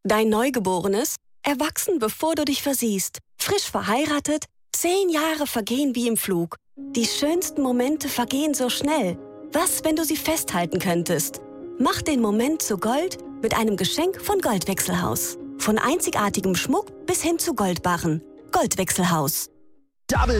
Dein Neugeborenes? Erwachsen, bevor du dich versiehst. Frisch verheiratet? 10 Jahre vergehen wie im Flug. Die schönsten Momente vergehen so schnell. Was, wenn du sie festhalten könntest? Mach den Moment zu Gold mit einem Geschenk von Goldwechselhaus. Von einzigartigem Schmuck bis hin zu Goldbarren. Goldwechselhaus. Double